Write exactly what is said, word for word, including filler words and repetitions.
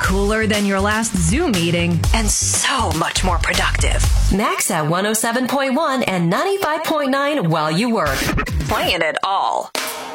cooler than your last Zoom meeting, and so much more productive. Max at one oh seven point one and ninety-five point nine while you work. Playing it all.